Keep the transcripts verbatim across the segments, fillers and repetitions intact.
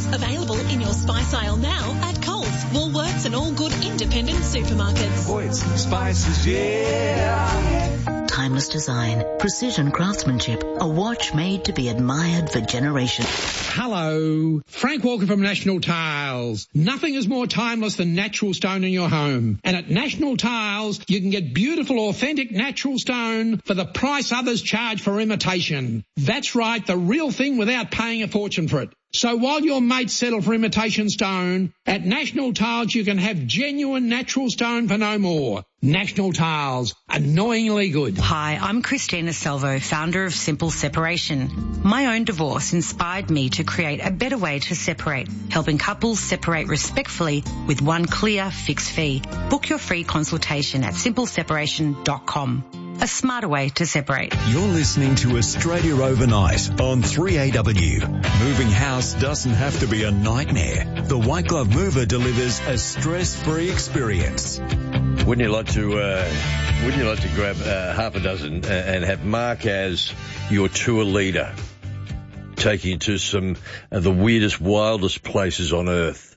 Available in your spice aisle now at Coles, Woolworths and all good independent supermarkets. Boy, it's some spices, yeah. Timeless design, precision craftsmanship, a watch made to be admired for generations. Hello, Frank Walker from National Tiles. Nothing is more timeless than natural stone in your home. And at National Tiles, you can get beautiful, authentic natural stone for the price others charge for imitation. That's right, the real thing without paying a fortune for it. So while your mates settle for imitation stone, at National Tiles you can have genuine natural stone for no more. National Tiles, annoyingly good. Hi, I'm Christina Salvo, founder of Simple Separation. My own divorce inspired me to create a better way to separate, helping couples separate respectfully with one clear fixed fee. Book your free consultation at simple separation dot com. A smarter way to separate. You're listening to Australia Overnight on three A W. Moving house doesn't have to be a nightmare. The White Glove Mover delivers a stress-free experience. Wouldn't you like to, uh, wouldn't you like to grab uh, half a dozen uh, and have Mark as your tour leader, taking you to some of the weirdest, wildest places on earth,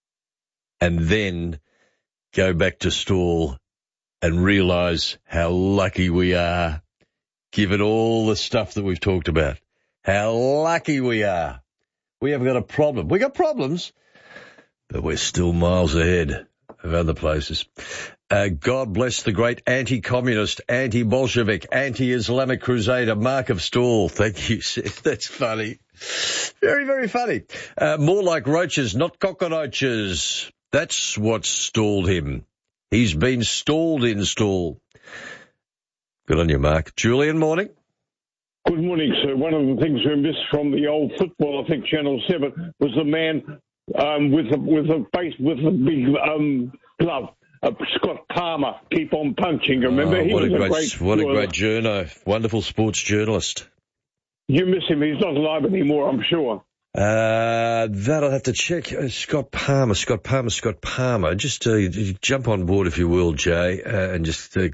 and then go back to stall and realise how lucky we are, given all the stuff that we've talked about. How lucky we are. We haven't got a problem. We got problems, but we're still miles ahead of other places. Uh, God bless the great anti-communist, anti-Bolshevik, anti-Islamic crusader, Mark of Stall. Thank you. That's funny. Very, very funny. Uh, more like roaches, not cockroaches. That's what stalled him. He's been stalled in stall. Good on you, Mark. Julian, morning. Good morning, sir. One of the things we missed from the old football, I think Channel seven, was the man um, with a, with a base, with a big um, glove, uh, Scott Palmer, keep on punching. Remember, oh, he what was a a great, great what a great journo, wonderful sports journalist. You miss him. He's not alive anymore, I'm sure. Uh, that I'll have to check. Uh, Scott Palmer, Scott Palmer, Scott Palmer. Just uh, jump on board, if you will, Jay, uh, and just... Uh,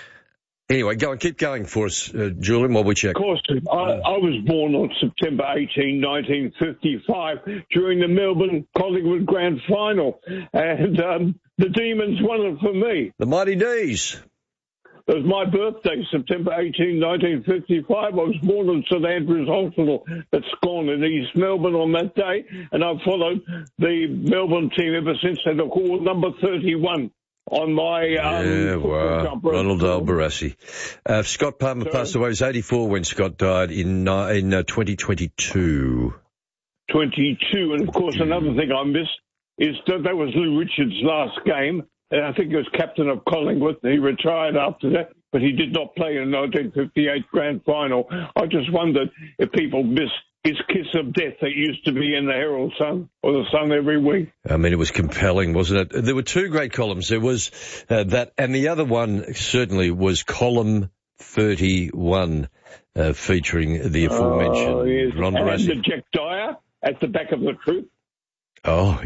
anyway, go and keep going for us, uh, Julian, while we check. Of course. I, I was born on September eighteenth, nineteen fifty-five, during the Melbourne Collingwood Grand Final, and um, the Demons won it for me. The Mighty D's. It was my birthday, September eighteenth, nineteen fifty-five. I was born in St Andrews Hospital at Scone in East Melbourne on that day, and I've followed the Melbourne team ever since. They look all number thirty-one on my... Um, yeah, wow. Ronald Albarrasi. Uh, Scott Palmer Sorry? passed away. He was eighty-four when Scott died in, uh, in uh, twenty twenty-two. twenty-two, and of course another thing I missed is that that was Lou Richards' last game. And I think he was captain of Collingwood. He retired after that, but he did not play in the nineteen fifty-eight Grand Final. I just wondered if people miss his kiss of death that used to be in the Herald Sun or the Sun every week. I mean, it was compelling, wasn't it? There were two great columns. There was uh, that, and the other one certainly was column thirty-one, uh, featuring the aforementioned oh, yes. Ron And Barassi. the Jack Dyer at the back of the Truth. Oh,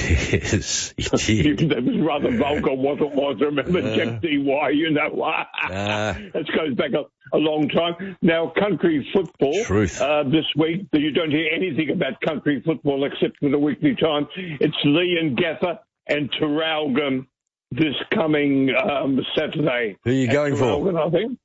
yes, he did. That was rather vulgar, what it was. Remember uh, Jack D Y, you know. uh, that goes back a, a long time. Now, country football. Truth. Uh, this week, you don't hear anything about country football except for the Weekly Times. It's Leongatha and Traralgon this coming um, Saturday. Who are you going Traralgon, for? I think.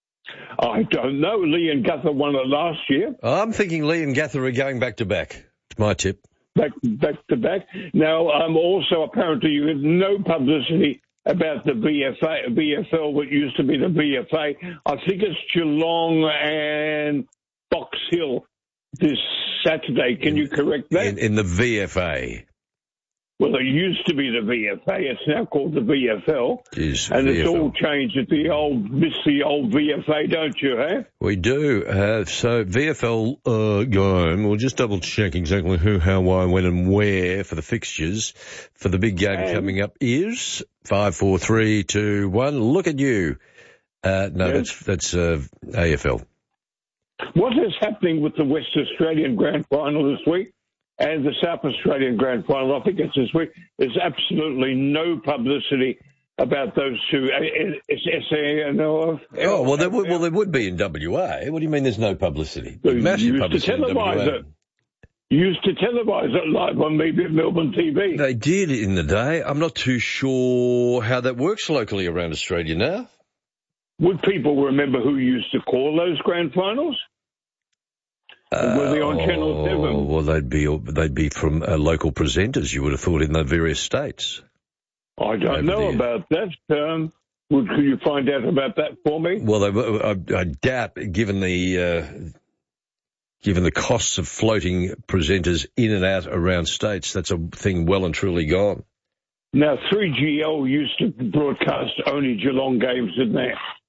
I don't know. Leongatha won it last year. I'm thinking Leongatha are going back to back. It's my tip. Back, back to back. Now, um, also apparently you have no publicity about the B F A, B F L, what used to be the B F A. I think it's Geelong and Box Hill this Saturday. Can you correct that? In, in the V F A. Well, it used to be the V F A. It's now called the B F L. Jeez, and V F L. It's all changed. It's the old, miss the old V F A, don't you, eh? We do. Uh, so V F L uh, game, we'll just double check exactly who, how, why, when and where for the fixtures for the big game and coming up is five, four, three, two, one. Look at you. Uh, no, yes. that's, that's uh, A F L. What is happening with the West Australian Grand Final this week? And the South Australian Grand Final, I think it's this week, there's absolutely no publicity about those two. It's S A N L. Oh, well, there would, well, there would be in W A. What do you mean there's no publicity? They Massive used publicity to in W televise A. it. used to televise it live on maybe Melbourne T V. They did in the day. I'm not too sure how that works locally around Australia now. Would people remember who used to call those grand finals? Uh, were they on Channel seven? Well, they'd be they'd be from uh, local presenters, you would have thought, in the various states. I don't know the, about that. Um, would, could you find out about that for me? Well, they, I, I doubt, given the uh, given the costs of floating presenters in and out around states, that's a thing well and truly gone. Now, three G L used to broadcast only Geelong games, didn't they?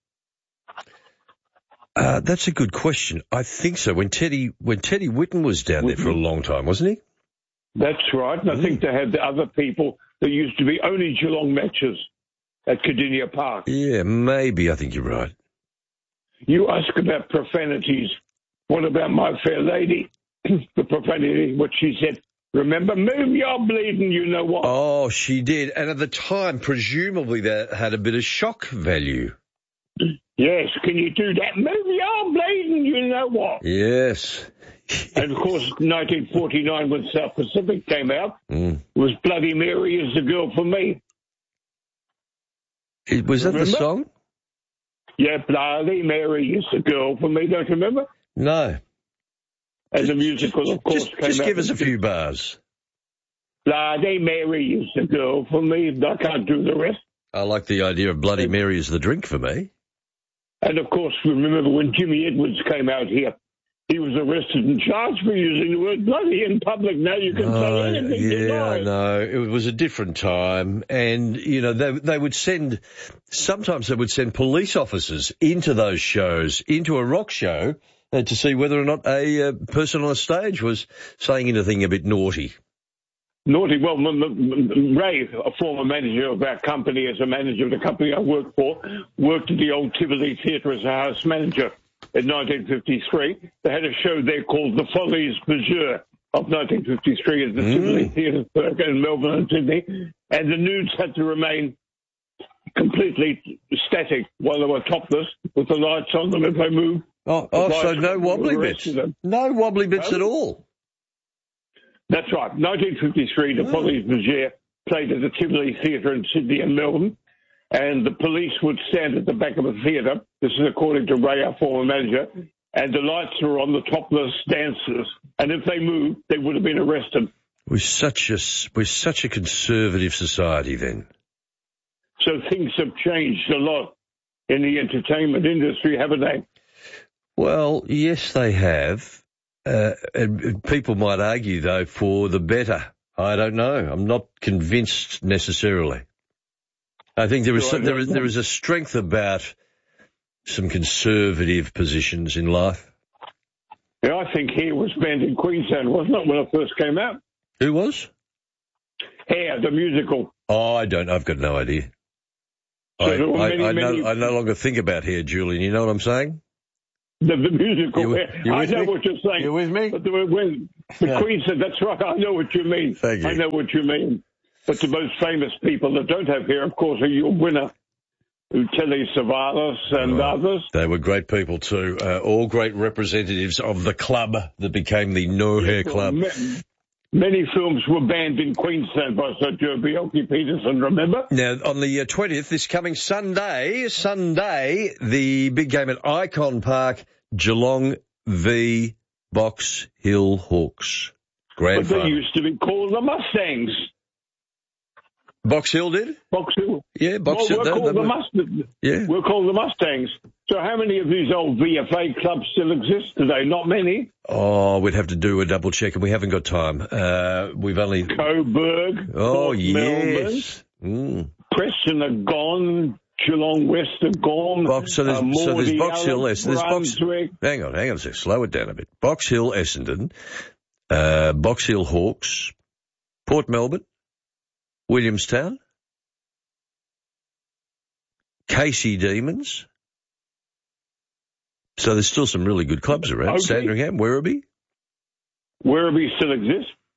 Uh, that's a good question. I think so. When Teddy when Teddy Whitten was down Whitten. there for a long time, wasn't he? That's right. And I mm. think they had the other people that used to be only Geelong matches at Cardinia Park. Yeah, maybe. I think you're right. You ask about profanities. What about My Fair Lady? The profanity, what she said. Remember, move your bleeding, you know what? Oh, she did. And at the time, presumably that had a bit of shock value. Yes, can you do that? Move your bleeding, you know what? Yes. And, of course, nineteen forty-nine, when South Pacific came out, mm. was Bloody Mary is the girl for me. It, was remember? that the song? Yeah, Bloody Mary is the girl for me, don't you remember? No. And the musical, of course, just, came just out. Just give us a few bars. Bloody Mary is the girl for me. I can't do the rest. I like the idea of Bloody Mary is the drink for me. And, of course, remember when Jimmy Edwards came out here, he was arrested and charged for using the word bloody in public. Now you can oh, say anything yeah, you like. I know. It was a different time. And, you know, they, they would send, sometimes they would send police officers into those shows, into a rock show, uh, to see whether or not a uh, person on a stage was saying anything a bit naughty. Naughty. Well, m- m- Ray, a former manager of our company, as a manager of the company I worked for, worked at the old Tivoli Theatre as a house manager in nineteen fifty-three. They had a show there called The Follies Bergère of nineteen fifty-three at the mm. Tivoli Theatre in Melbourne and Sydney. And the nudes had to remain completely static while they were topless with the lights on them if they moved. Oh, oh so no wobbly bits. No wobbly bits no? at all. That's right. nineteen fifty-three, the oh. Follies Bergère played at the Tivoli Theatre in Sydney and Melbourne, and the police would stand at the back of the theatre. This is according to Ray, our former manager, and the lights were on the topless dancers, and if they moved, they would have been arrested. We're such a, we're such a conservative society then. So things have changed a lot in the entertainment industry, haven't they? Well, yes, they have. Uh, and people might argue, though, for the better. I don't know. I'm not convinced necessarily. I think there is some, there is there is a strength about some conservative positions in life. Yeah, I think Hair was banned in Queensland, wasn't it, when it first came out? Who was? Hair, the musical. Oh, I don't. I've got no idea. So I, many, I, I, many... no, I no longer think about Hair, Julian. You know what I'm saying? The, the musical. You, you I know me? what you're saying. You with me? But the, when the yeah. Queen said, that's right, I know what you mean. Thank you. I know what you mean. But the most famous people that don't have hair, of course, are your winner, Telly Savalas and oh, others. They were great people too. Uh, all great representatives of the club that became the No Hair Club. Many, many films were banned in Queensland by Sir Joe Bjelke-Petersen, remember? Now, on the twentieth, this coming Sunday, Sunday, the big game at Icon Park, Geelong v Box Hill Hawks. Grand But they final. used to be called the Mustangs. Box Hill did? Box Hill. Yeah, Box well, Hill. We're called the, the Mustangs. Yeah. We're called the Mustangs. So how many of these old V F A clubs still exist today? Not many. Oh, we'd have to do a double check, and we haven't got time. Uh, we've only... Coburg. Oh, Port yes. Mm. Preston are gone. Geelong West are gone. Box, so, there's, uh, so there's Box Hill, Allen, Essendon. There's Box, hang on, hang on a sec. Slow it down a bit. Box Hill, Essendon. Uh, Box Hill Hawks. Port Melbourne. Williamstown. Casey Demons. So there's still some really good clubs around. Okay. Sandringham, Werribee. Werribee still exists.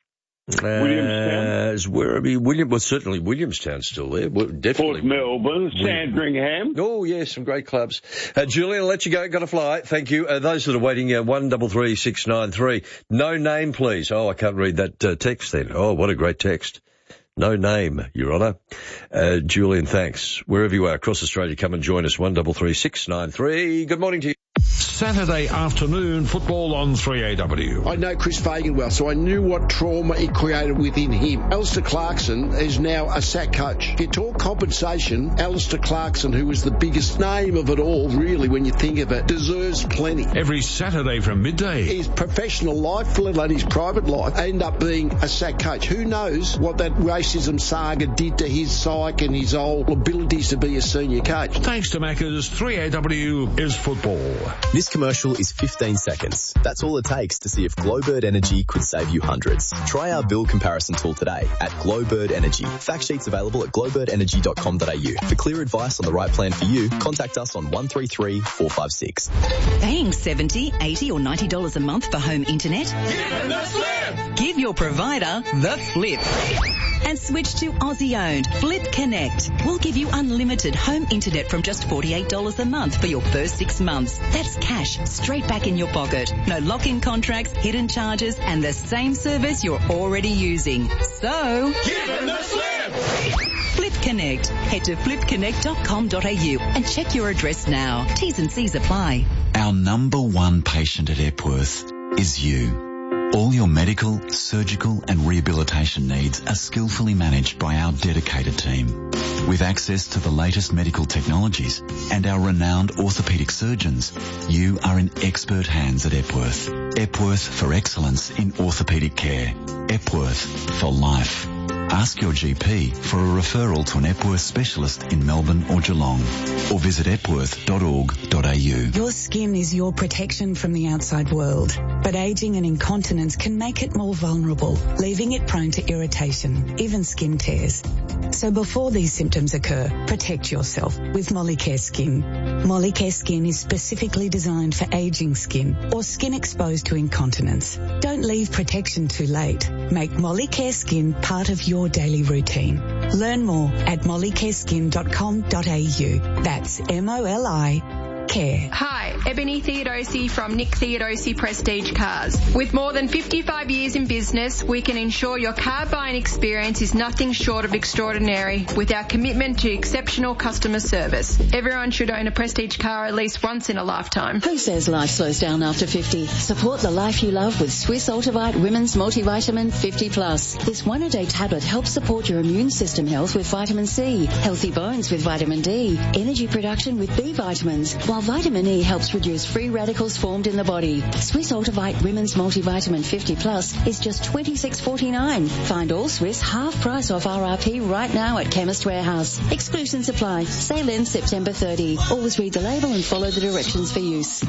Williamstown. Uh, Werribee, William, well, certainly Williamstown's still there. Well, definitely. Port Melbourne, Sandringham. Oh, yes, some great clubs. Uh, Julian, I'll let you go. Got to fly. Thank you. Uh, those that are waiting, uh, one double three six nine three. No name, please. Oh, I can't read that uh, text then. Oh, what a great text. No name, Your Honour. Uh, Julian, thanks. Wherever you are across Australia, come and join us. one double three six nine three. Good morning to you. Saturday afternoon football on three A W. I know Chris Fagan well, so I knew what trauma it created within him. Alistair Clarkson is now a S A C coach. If you talk compensation, Alistair Clarkson, who was the biggest name of it all, really, when you think of it, deserves plenty. Every Saturday from midday. His professional life, let alone his private life, end up being a S A C coach. Who knows what that racism saga did to his psyche and his whole abilities to be a senior coach. Thanks to Macca's, three A W is football. This commercial is fifteen seconds. That's all it takes to see if Glowbird Energy could save you hundreds. Try our bill comparison tool today at Glowbird Energy. Fact sheets available at glowbird energy dot com dot a u. For clear advice on the right plan for you, contact us on one three three four five six. Paying seventy dollars, eighty dollars or ninety dollars a month for home internet? Give them the flip! Give your provider the flip. And switch to Aussie-owned Flip Connect. We'll give you unlimited home internet from just forty-eight dollars a month for your first six months. That's cash straight back in your pocket. No lock-in contracts, hidden charges, and the same service you're already using. So, give them the flip! Flip Connect. Head to flip connect dot com dot a u and check your address now. T's and C's apply. Our number one patient at Epworth is you. All your medical, surgical and rehabilitation needs are skillfully managed by our dedicated team. With access to the latest medical technologies and our renowned orthopaedic surgeons, you are in expert hands at Epworth. Epworth for excellence in orthopaedic care. Epworth for life. Ask your G P for a referral to an Epworth specialist in Melbourne or Geelong, or visit epworth dot org dot a u. Your skin is your protection from the outside world, but ageing and incontinence can make it more vulnerable, leaving it prone to irritation, even skin tears. So before these symptoms occur, protect yourself with Molicare Skin. Molicare Skin is specifically designed for aging skin or skin exposed to incontinence. Don't leave protection too late. Make Molicare Skin part of your daily routine. Learn more at molicare skin dot com dot a u. That's M O L I Care. Hi, Ebony Theodosi from Nick Theodosi Prestige Cars. With more than fifty-five years in business, we can ensure your car buying experience is nothing short of extraordinary with our commitment to exceptional customer service. Everyone should own a Prestige car at least once in a lifetime. Who says life slows down after fifty? Support the life you love with Swiss Ultivite Women's Multivitamin fifty plus. This one-a-day tablet helps support your immune system health with vitamin C, healthy bones with vitamin D, energy production with B vitamins, while vitamin E helps reduce free radicals formed in the body. Swiss Ultivite Women's Multivitamin fifty plus is just twenty-six forty-nine. Find all Swiss half price off R R P right now at Chemist Warehouse. Exclusions apply. Sale ends September thirtieth. Always read the label and follow the directions for use.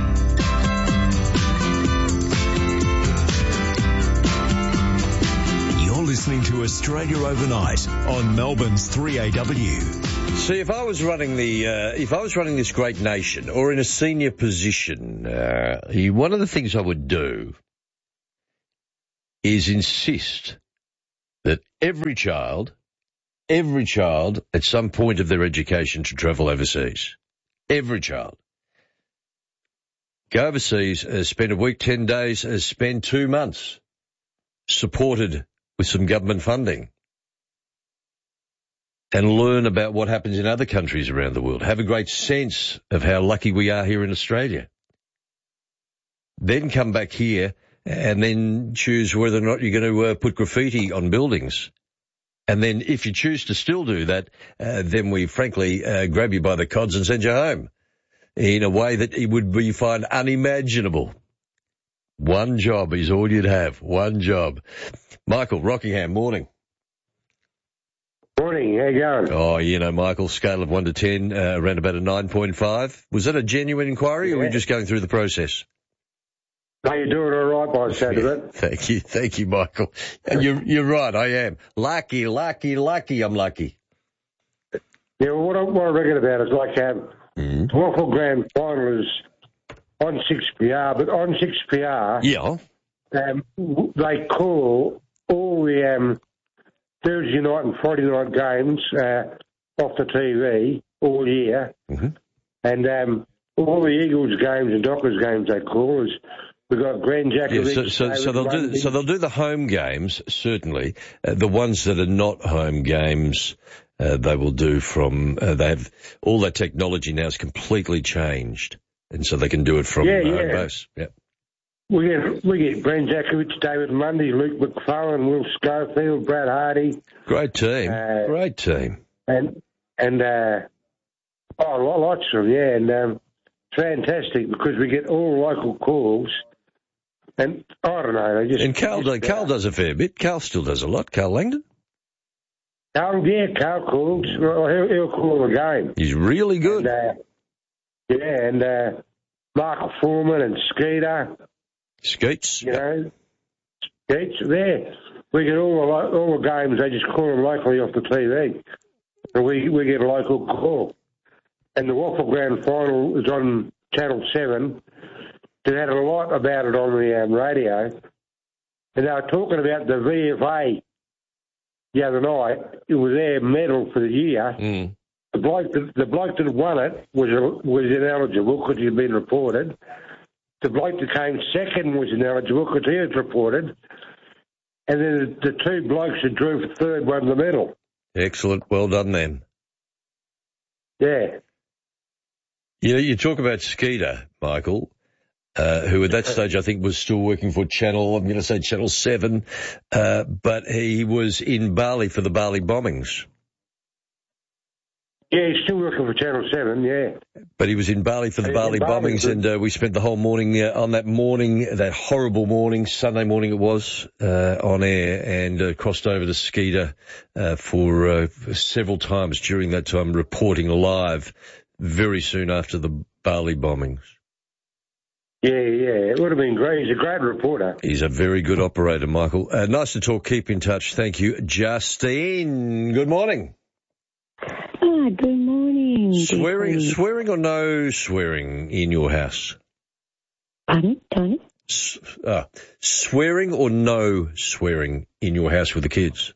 You're listening to Australia Overnight on Melbourne's three A W. See, if I was running the, uh, if I was running this great nation or in a senior position, uh, one of the things I would do is insist that every child, every child at some point of their education should travel overseas. Every child. Go overseas, uh, spend a week, ten days, uh, spend two months, supported with some government funding. And learn about what happens in other countries around the world. Have a great sense of how lucky we are here in Australia. Then come back here and then choose whether or not you're going to uh, put graffiti on buildings. And then if you choose to still do that, uh, then we frankly uh, grab you by the cods and send you home in a way that it would be find unimaginable. One job is all you'd have. One job. Michael, Rockingham, morning. Morning, how you going? Oh, you know, Michael, scale of one to ten, uh, around about a nine point five. Was that a genuine inquiry, yeah, or were you just going through the process? No, you're doing all right by the sound of it. Thank you, thank you, Michael. And you're, you're right, I am. Lucky, lucky, lucky, I'm lucky. Yeah, well, what I, what I reckon about it is like um, mm-hmm. the Waffle Grand Final is on six P R, but on six P R, yeah, um, they call all the um, Thursday night and Friday night games uh, off the T V all year. Mm-hmm. And um, all the Eagles games and Dockers games, they call us. We've got Grand Jackovic. Yeah, so, so, so they'll do. So they'll do the home games certainly. Uh, the ones that are not home games, uh, they will do from. Uh, they have all that technology now is completely changed, and so they can do it from yeah, uh, home yeah. base. Yeah. We get we get Grand Jackovic, David Mundy, Luke McFarlane, Will Schofield, Brad Hardy. Great team. Uh, Great team. And and uh, oh, lots of them, yeah, and um, it's fantastic because we get all local calls. And I don't know. They just, and Carl, just, Carl does a fair bit. Carl still does a lot. Carl Langdon. Carl, yeah, Carl calls. Well, he'll, he'll call the game. He's really good. And, uh, yeah, and uh, Mark Foreman and Skeeter. Skeets. You know, Skeets. There, we get all the all the games. They just call them locally off the T V, and we we get a local call. And the Waffle Grand Final is on Channel Seven. They had a lot about it on the um, radio, and they were talking about the V F A the other night. It was their medal for the year. Mm. The bloke that the bloke that won it was was ineligible because he'd been reported. The bloke that came second was ineligible because he was reported, and then the, the two blokes that drew for third won the medal. Excellent, well done then. Yeah. You know, you talk about Skeeter, Michael. Uh, who at that stage I think was still working for Channel, I'm going to say Channel seven, uh, but he was in Bali for the Bali bombings. Yeah, he's still working for Channel seven, yeah. But he was in Bali for the He's Bali in Bali, bombings, and uh, we spent the whole morning uh, on that morning, that horrible morning, Sunday morning it was, uh, on air, and uh, crossed over to Skeeter uh, for uh, several times during that time, reporting live very soon after the Bali bombings. Yeah, yeah, it would have been great. He's a great reporter. He's a very good operator, Michael. Uh, nice to talk. Keep in touch. Thank you. Justine, good morning. Ah, good morning. Swearing, Deeply. swearing or no swearing in your house? Pardon, Tony? S- uh, swearing or no swearing in your house with the kids?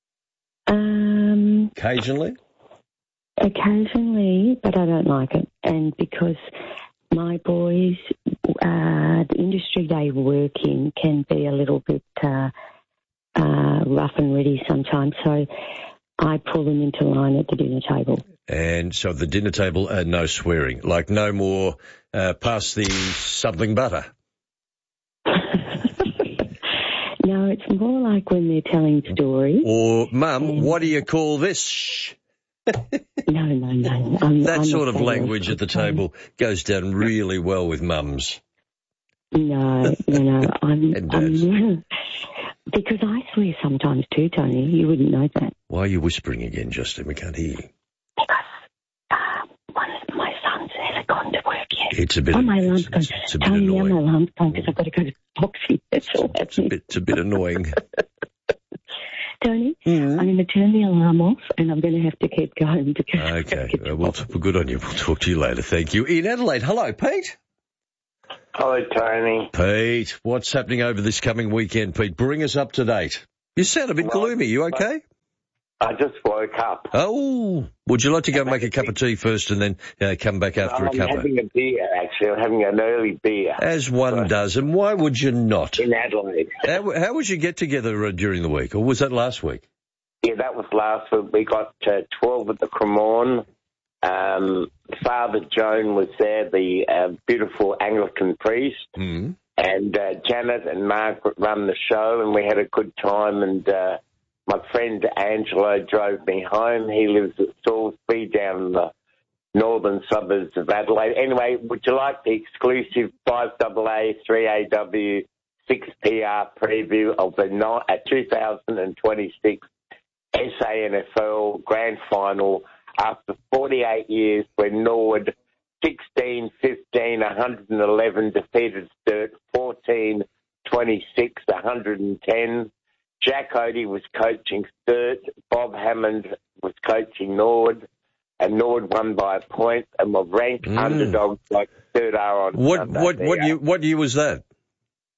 Um, Occasionally? Occasionally, but I don't like it. And because my boys, uh, the industry they work in can be a little bit uh, uh, rough and ready sometimes, so I pull them into line at the dinner table. And so at the dinner table, uh, no swearing, like no more uh, pass the something butter. No, it's more like when they're telling stories. Or, Mum, what do you call this? No, no, no. I'm, that I'm sort of fan language at the table goes down really well with mums. No, no, no. I'm, I'm because I swear sometimes too, Tony. You wouldn't know that. Why are you whispering again, Justin? We can't hear you. Because uh, one of my sons hasn't gone to work yet. It's a bit. Oh, of, my alarm's it's, gone. it's, it's a bit Tony, annoying. my alarm's gone because I've got to go to boxing. That's all happening. It's a bit, it's a bit annoying. Tony, mm-hmm. I'm going to turn the alarm off and I'm going to have to keep going because. Okay, uh, well, well, good on you. We'll talk to you later. Thank you. In Adelaide, hello, Pete. Hello, Tony. Pete, what's happening over this coming weekend, Pete? Bring us up to date. You sound a bit well, gloomy. You okay? I just woke up. Oh, would you like to go and make a cup of tea first and then uh, come back after no, a cuppa? I'm having a beer, actually. I'm having an early beer. As one so, does, and why would you not? In Adelaide. How, how would you get together uh, during the week, or was that last week? Yeah, that was last week. We got uh, twelve at the Cremorne. Um, Father Joan was there, the uh, beautiful Anglican priest. Mm. And uh, Janet and Margaret run the show, and we had a good time. And uh, my friend Angelo drove me home. He lives at Salisbury, down in the northern suburbs of Adelaide. Anyway, would you like the exclusive five A A, three A W, six P R preview of the uh, two thousand twenty-six S A N F L Grand Final after forty-eight years when Norwood sixteen fifteen, one hundred eleven defeated Sturt fourteen twenty-six, one hundred ten. Jack Odie was coaching Sturt. Bob Hammond was coaching Norwood. And Norwood won by a point and were ranked mm. underdogs like Sturt are on What Sunday what there. what year what year was that?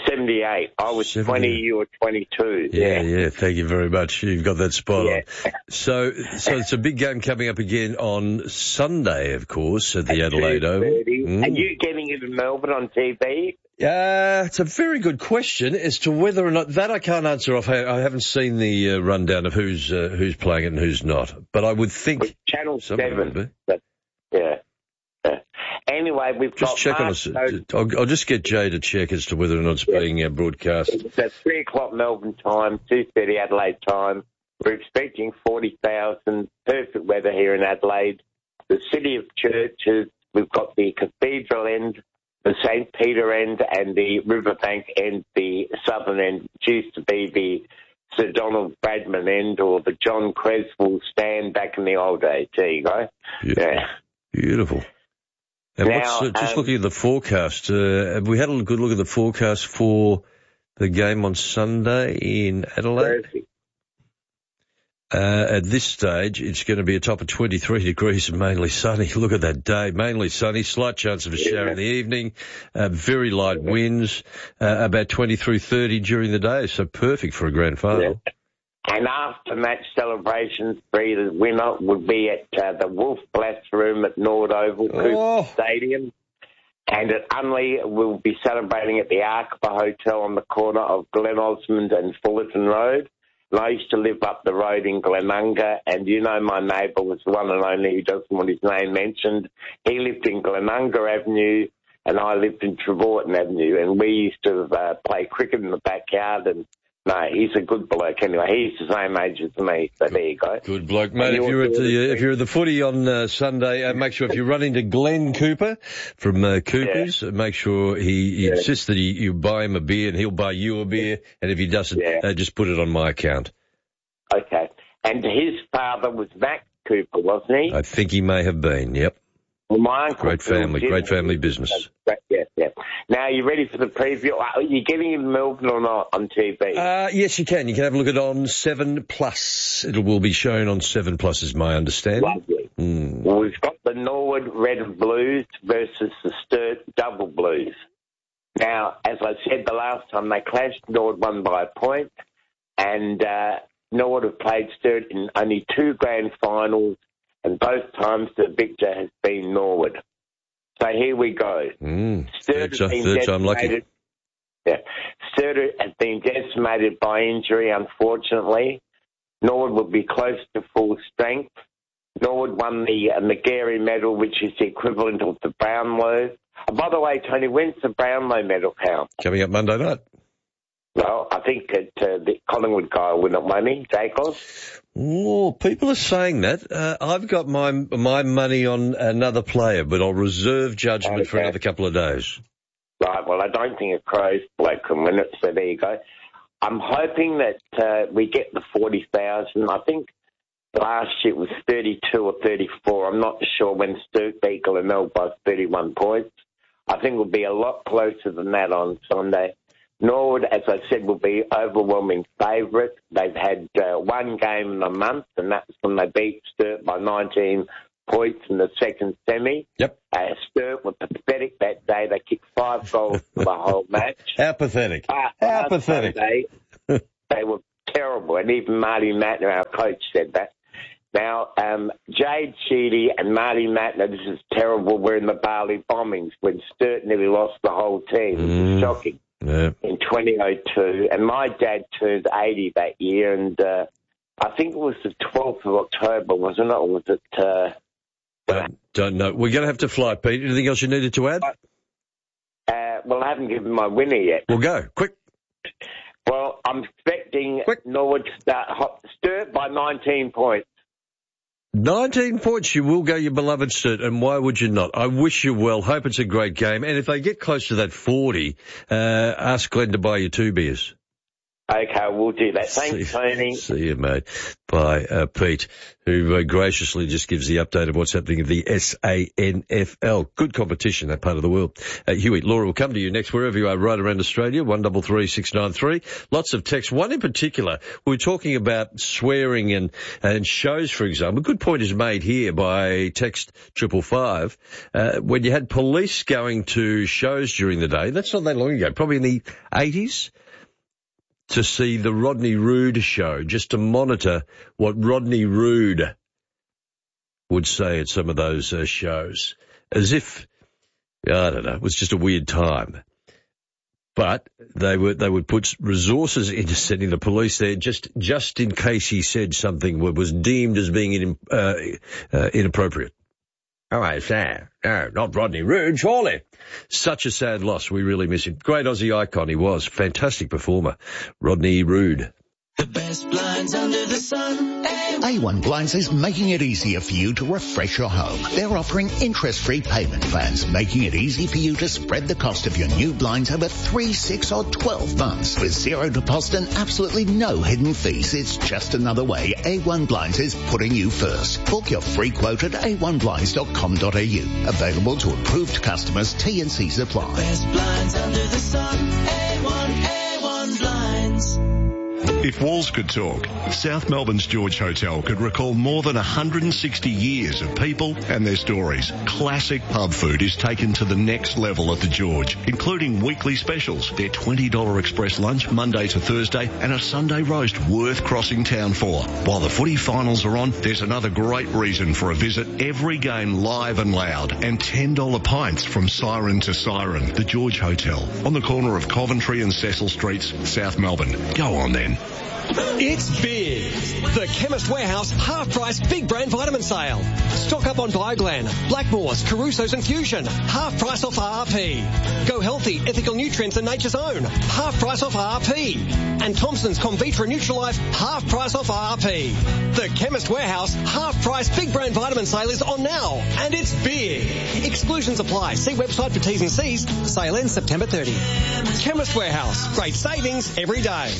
seventy-eight. I was twenty, you were twenty-two. Yeah, Yeah, yeah, thank you very much. You've got that spot yeah. on. So, so it's a big game coming up again on Sunday, of course, at the At Adelaide Oval. Mm. Are you getting it in Melbourne on T V? Uh, it's a very good question as to whether or not that I can't answer off. I, I haven't seen the uh, rundown of who's uh, who's playing it and who's not, but I would think With Channel somebody would be. seven. But, yeah. yeah. Anyway, we've Just got check on Mark us. Stokes. I'll, I'll just get Jay to check as to whether or not it's being uh, broadcast. It's at three o'clock Melbourne time, two thirty Adelaide time. We're expecting forty thousand, perfect weather here in Adelaide. The city of churches, we've got the cathedral end, the Saint Peter end, and the Riverbank end, the southern end, which used to be the Sir Donald Bradman end or the John Creswell stand back in the old days. There you go. Beautiful. Yeah. Beautiful. And Now, what's, uh, just um, looking at the forecast, uh, have we had a good look at the forecast for the game on Sunday in Adelaide? Perfect. Uh, at this stage, it's going to be a top of twenty-three degrees and mainly sunny. Look at that day. Mainly sunny, slight chance of a shower Yeah. in the evening, uh, very light winds, uh, about twenty through thirty during the day. So perfect for a grand final. Yeah. And after match celebrations, three, the winner would be at uh, the Wolf Blast Room at Nord Oval Oh. Cooper Stadium. And at Unley, we'll be celebrating at the Arkaba Hotel on the corner of Glen Osmond and Fullerton Road. And I used to live up the road in Glenunga, and you know my neighbour was the one and only who doesn't want his name mentioned. He lived in Glenunga Avenue, and I lived in Trevorton Avenue, and we used to uh, play cricket in the backyard. And no, he's a good bloke anyway. He's the same age as me, so there you go. Good bloke, mate. And If you're at you're- the uh, if you're at the footy on uh, Sunday, uh, make sure if you run into Glenn Cooper from uh, Coopers, uh, make sure he, he Yeah. insists that he, you buy him a beer and he'll buy you a beer. And if he doesn't, Yeah. uh, just put it on my account. Okay. And his father was Mac Cooper, wasn't he? I think he may have been. Yep. Well, my uncle Great Phil family, Jim- great family business. Yeah, yeah. Now, are you ready for the preview? Are you getting in Melbourne or not on T V? Uh, yes, you can. You can have a look at it on Seven Plus. It will be shown on Seven Plus, is my understanding. Lovely. Mm. Well, we've got the Norwood Red and Blues versus the Sturt Double Blues. Now, as I said the last time they clashed, Norwood won by a point, and uh, Norwood have played Sturt in only two grand finals, and both times the victor has been Norwood. So here we go. Mm. Sturt Third, ti- has been third time lucky. decimated- Yeah. Sturt has been decimated by injury, unfortunately. Norwood will be close to full strength. Norwood won the uh, McGarry medal, which is the equivalent of the Brownlow. Oh, by the way, Tony, when's the Brownlow medal count? Coming up Monday night. Well, I think that uh, the Collingwood guy will win it, won't he, Jacobs? Oh, people are saying that. Uh, I've got my my money on another player, but I'll reserve judgment for Okay. another couple of days. Right, well, I don't think a Crows bloke can win it, so there you go. I'm hoping that uh, we get the forty thousand. I think last year it was thirty-two or thirty-four. I'm not sure when Sturt beat Glenelg by thirty-one points. I think we'll be a lot closer than that on Sunday. Norwood, as I said, will be overwhelming favourite. They've had uh, one game in a month, and that's when they beat Sturt by nineteen points in the second semi. Yep. Uh, Sturt were pathetic that day. They kicked five goals for the whole match. How pathetic. Uh, How last pathetic. Sunday, they were terrible, and even Marty Mattner, our coach, said that. Now, um, Jade Sheedy and Marty Mattner, this is terrible, were in the Bali bombings when Sturt nearly lost the whole team. It was Mm. shocking. Yeah. In twenty oh two, and my dad turned eighty that year, and uh, I think it was the twelfth of October, wasn't it? Or was it? Uh, Don't, don't know. We're going to have to fly, Pete. Anything else you needed to add? uh, well, I haven't given my winner yet. We'll go. Quick. Well, I'm expecting Quick. Norwood to start hot, Sturt by nineteen points. nineteen points, you will go, your beloved Sturt, and why would you not? I wish you well. Hope it's a great game. And if they get close to that forty, uh, ask Glenn to buy you two beers. Okay, we'll do that. Thanks, Tony. See you, mate. Bye, uh, Pete, who uh, graciously just gives the update of what's happening in the S A N F L. Good competition, that part of the world. Uh, Huey, Laura will come to you next wherever you are right around Australia, one double three six nine three. Lots of texts. One in particular, we were talking about swearing and, and shows, for example. A good point is made here by text triple five. Uh, when you had police going to shows during the day, that's not that long ago, probably in the eighties, to see the Rodney Roode show, just to monitor what Rodney Roode would say at some of those uh, shows. As if, I don't know, it was just a weird time. But they would they would put resources into sending the police there just just in case he said something that was deemed as being in, uh, uh, inappropriate. Oh, I say, no, not Rodney Roode, surely. Such a sad loss. We really miss him. Great Aussie icon he was. Fantastic performer. Rodney Roode. The best blinds under the sun. A one Blinds is making it easier for you to refresh your home. They're offering interest-free payment plans, making it easy for you to spread the cost of your new blinds over three, six or twelve months. With zero deposit and absolutely no hidden fees, it's just another way A one Blinds is putting you first. Book your free quote at a one blinds dot com dot a u. Available to approved customers. T and C's apply. Best blinds under the sun. A one, A one Blinds. If walls could talk, South Melbourne's George Hotel could recall more than one hundred sixty years of people and their stories. Classic pub food is taken to the next level at the George, including weekly specials, their twenty dollars express lunch Monday to Thursday and a Sunday roast worth crossing town for. While the footy finals are on, there's another great reason for a visit. Every game live and loud and ten dollars pints from siren to siren. The George Hotel on the corner of Coventry and Cecil Streets, South Melbourne. Go on then. It's big. The Chemist Warehouse half-price big brand vitamin sale. Stock up on Bioglan, Blackmores, Caruso's and Fusion. Half price off R R P. Go Healthy, Ethical Nutrients and Nature's Own. Half price off R R P. And Thompson's Convitra Nutrilife. Half price off R R P. The Chemist Warehouse half-price big brand vitamin sale is on now. And it's big. Exclusions apply. See website for T's and C's. Sale ends September thirtieth. Chemist Warehouse. Great savings every day.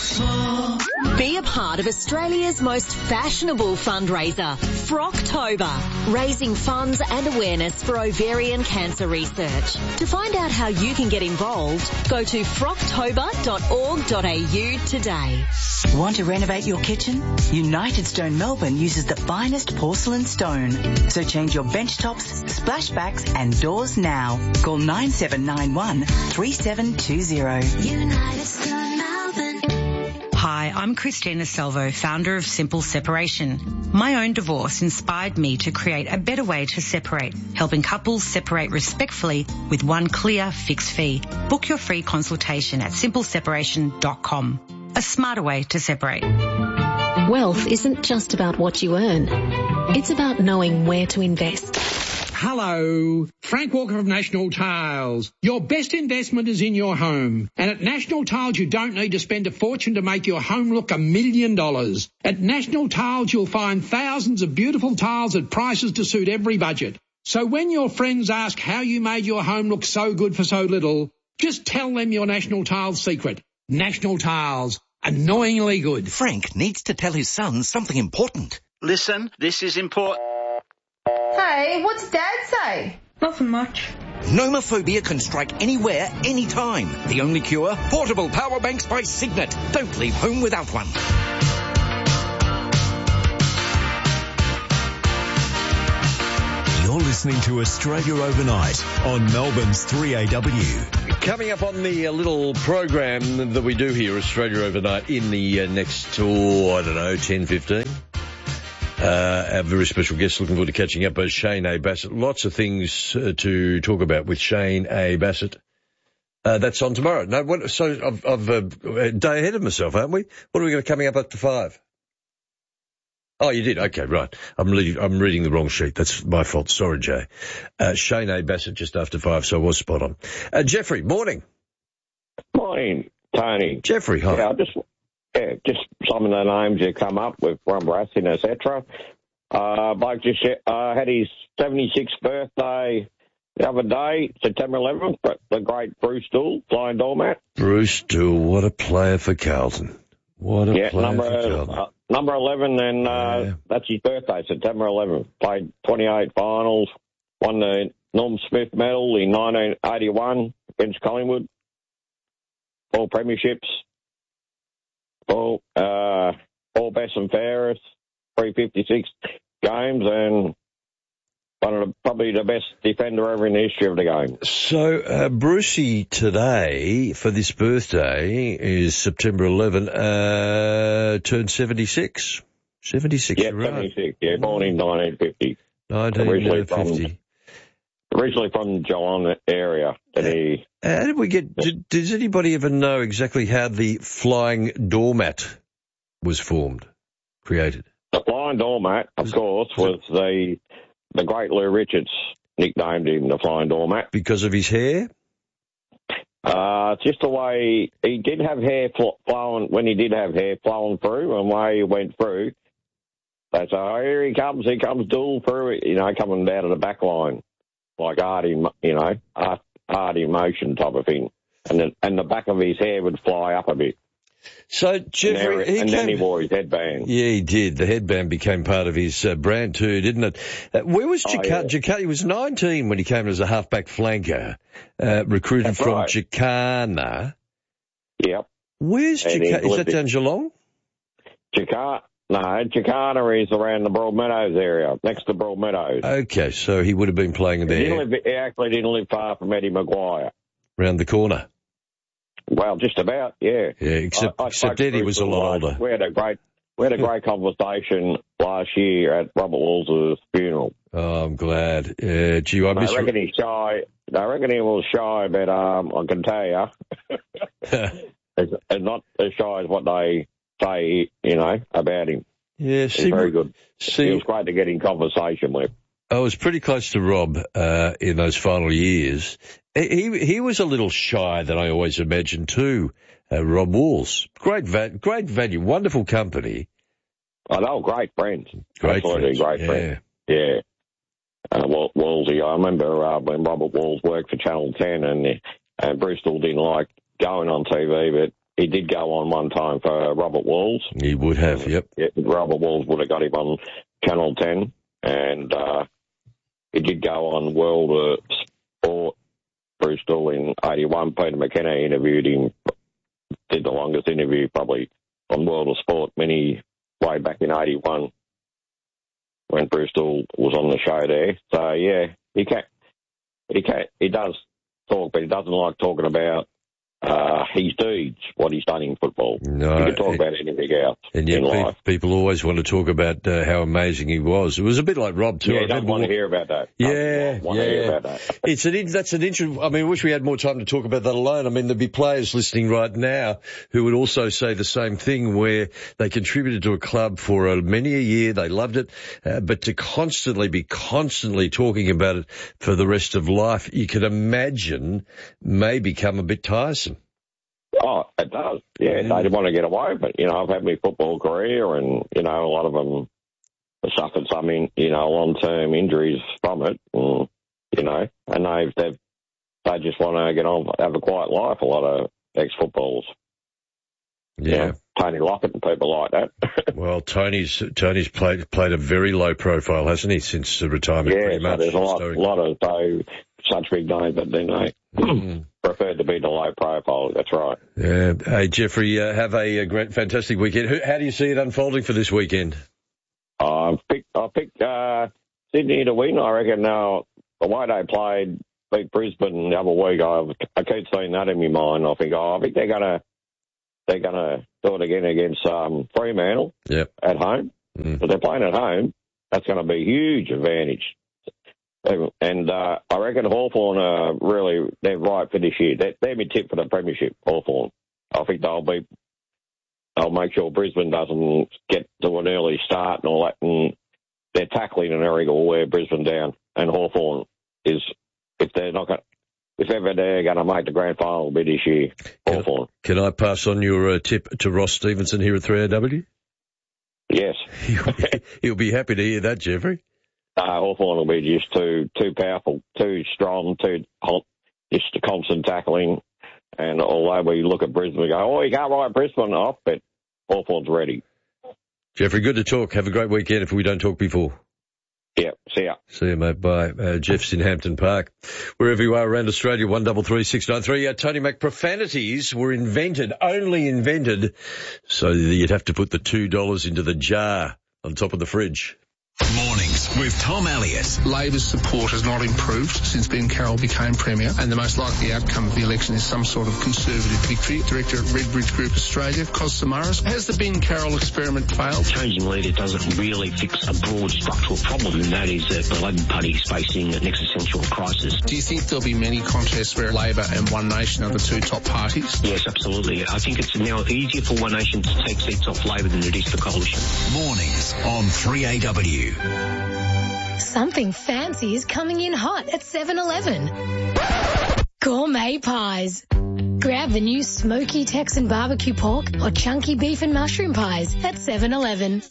Be a part of Australia's most fashionable fundraiser, Frocktober, raising funds and awareness for ovarian cancer research. To find out how you can get involved, go to frocktober dot org dot a u today. Want to renovate your kitchen? United Stone Melbourne uses the finest porcelain stone. So change your bench tops, splashbacks and doors now. Call nine seven nine one, three seven two zero. United Stone Melbourne. Hi, I'm Christina Salvo, founder of Simple Separation. My own divorce inspired me to create a better way to separate, helping couples separate respectfully with one clear fixed fee. Book your free consultation at simple separation dot com. A smarter way to separate. Wealth isn't just about what you earn. It's about knowing where to invest. Hello, Frank Walker of National Tiles. Your best investment is in your home. And at National Tiles, you don't need to spend a fortune to make your home look a million dollars. At National Tiles, you'll find thousands of beautiful tiles at prices to suit every budget. So when your friends ask how you made your home look so good for so little, just tell them your National Tiles secret. National Tiles. Annoyingly good. Frank needs to tell his son something important. Listen, this is important. Hey, what's Dad say? Nothing much. Nomophobia can strike anywhere, anytime. The only cure? Portable power banks by Signet. Don't leave home without one. You're listening to Australia Overnight on Melbourne's three A W. Coming up on the uh, little program that we do here, Australia Overnight, in the uh, next, oh, I don't know, ten, fifteen. Uh, our very special guest, looking forward to catching up, with Shane A. Bassett. Lots of things uh, to talk about with Shane A. Bassett. Uh, that's on tomorrow. No, what, so I've, I've uh, a day ahead of myself, aren't we? What are we going to coming up after five? Oh, you did? Okay, right. I'm reading, I'm reading the wrong sheet. That's my fault. Sorry, Jay. Uh, Shane A. Bassett just after five, so I was spot on. Uh, Jeffrey, morning. Morning, Tony. Jeffrey, hi. Yeah, I just, yeah, just some of the names you come up with from Racing, et cetera. Uh, Mike just uh, had his seventy-sixth birthday the other day, September eleventh, but the great Bruce Dool, flying doormat. Bruce Dool, what a player for Carlton. What a yeah, player number, for Carlton. Uh, number eleven, and uh, yeah. that's his birthday, September eleventh. Played twenty-eight finals, won the Norm Smith Medal in nineteen eighty-one against Collingwood. All premierships. All, uh, all best and fairest, three hundred fifty-six games, and one of the, probably the best defender ever in the history of the game. So, uh, Brucey today, for this birthday, is September eleventh, uh, turned seventy-six. seventy-six, yeah, right. seventy-six, yeah, born in nineteen fifty. nineteen fifty. Originally from Geelong area. And he, how did we get, did, does anybody ever know exactly how the flying doormat was formed, created? The flying doormat, of course, was the the great Lou Richards nicknamed him the flying doormat. Because of his hair? Uh, just the way, he did have hair flowing, when he did have hair flowing through, and the way he went through, they say, oh, here he comes, here comes Dool through, you know, coming out of the back line. Like art in, you know, art, art in motion type of thing. And the, and the back of his hair would fly up a bit. So, Jeffrey... And, he and came, then he wore his headband. Yeah, he did. The headband became part of his uh, brand too, didn't it? Uh, where was Jakarta? Oh, yeah. Jakarta? He was nineteen when he came as a halfback flanker, uh, recruited That's from right. Jakarta. Yep. Where's Jakarta? Is that down Geelong? Jakarta. No, Jakarta is around the Broadmeadows area, next to Broadmeadows. Okay, so he would have been playing there. He, didn't live, he actually didn't live far from Eddie Maguire. Round the corner. Well, just about, yeah. Yeah, except, I, I except Eddie was a lot older. We had a great, we had a great conversation last year at Robert Walls' funeral. Oh, I'm glad. Yeah, gee, I miss. I reckon he's shy. I reckon he was shy, but um, I can tell you, it's, it's not as shy as what they say, you know, about him. Yeah, he's see, very good. See, he was great to get in conversation with. I was pretty close to Rob uh, in those final years. He he was a little shy than I always imagined too. Uh, Rob Walls, great va- great value, wonderful company. I know, great friends, great absolutely friends. great yeah. friends. Yeah. Uh, Wallsy, I remember uh, when Robert Walls worked for Channel ten, and uh, Bristol didn't like going on T V, but he did go on one time for Robert Walls. He would have, yep. Yeah, Robert Walls would have got him on Channel ten, and uh, he did go on World of Sport, Bristol, in eighty-one. Peter McKenna interviewed him, did the longest interview probably on World of Sport, many way back in eighty-one when Bristol was on the show there. So, yeah, he can he can he does talk, but he doesn't like talking about uh, his deeds, what he's done in football. No, he can talk it, about anything else and yet in pe- life. people always want to talk about uh, how amazing he was. It was a bit like Rob too. Yeah, I he doesn't want to hear about that. Yeah, want yeah. to hear about that. It's an that's an interesting. I mean, I wish we had more time to talk about that alone. I mean, there'd be players listening right now who would also say the same thing, where they contributed to a club for a, many a year, they loved it, uh, but to constantly be constantly talking about it for the rest of life, you could imagine may become a bit tiresome. Oh, it does. Yeah, mm. they want to get away, but, you know, I've had my football career and, you know, a lot of them have suffered some, in, you know, long-term injuries from it, and, you know, and they've, they've, they just want to get on, have a quiet life, a lot of ex-footballers. Yeah. You know, Tony Lockett and people like that. Well, Tony's Tony's played played a very low profile, hasn't he, since the retirement? Yeah, pretty so much. there's a lot, lot of so, such big names, but then they mm. preferred to be the low profile. That's right. Yeah. Hey, Jeffrey, uh, have a, a great, fantastic weekend. How do you see it unfolding for this weekend? I picked I picked uh, Sydney to win. I reckon now the way they played, beat Brisbane the other week. I I keep seeing that in my mind. I think, oh, I think they're gonna. They're going to do it again against um, Fremantle yep. at home. Mm. But they're playing at home. That's going to be a huge advantage. And uh, I reckon Hawthorn are really, they're right for this year. They're, they're my tip for the premiership, Hawthorn. I think they'll be, they'll make sure Brisbane doesn't get to an early start and all that. And they're tackling an area will wear Brisbane down. And Hawthorn is, if they're not going to, if ever they're going to make the grand final, it'll be this year. Can, can I pass on your uh, tip to Ross Stevenson here at three A W? Yes. he'll, be, he'll be happy to hear that, Jeffrey. Uh, Hawthorn will be just too too powerful, too strong, too hot, just a constant tackling. And although we look at Brisbane and go, oh, you can't write Brisbane off, but Hawthorn's ready. Jeffrey, good to talk. Have a great weekend if we don't talk before. Yeah, see ya. See you, mate. Bye. Uh, Jeff's in Hampton Park. Wherever you are around Australia, one double three six nine three. Uh, Tony Mac, profanities were invented, only invented, so that you'd have to put the two dollars into the jar on top of the fridge. Mornings with Tom Elliott. Labor's support has not improved since Ben Carroll became Premier, and the most likely outcome of the election is some sort of Conservative victory. Director at Redbridge Group Australia, Cos Samaras. Has the Ben Carroll experiment failed? Changing leader doesn't really fix a broad structural problem, and that is that the Labor Party is facing an existential crisis. Do you think there'll be many contests where Labor and One Nation are the two top parties? Yes, absolutely. I think it's now easier for One Nation to take seats off Labor than it is for Coalition. Mornings on three A W. Something fancy is coming in hot at seven eleven. Gourmet pies. Grab the new smoky Texan barbecue pork or chunky beef and mushroom pies at seven eleven.